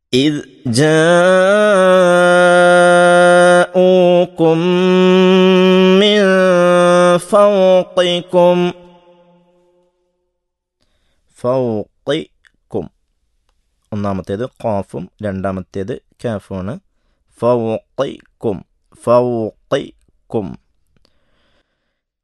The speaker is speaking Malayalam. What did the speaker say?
إذ جاءوكم من فوقكم ഫൗഖിക്കും ഒന്നാമത്തേത് ഖാഫും രണ്ടാമത്തേത് കാഫുമാണ് ഫൗഖിക്കും ഫൗഖിക്കും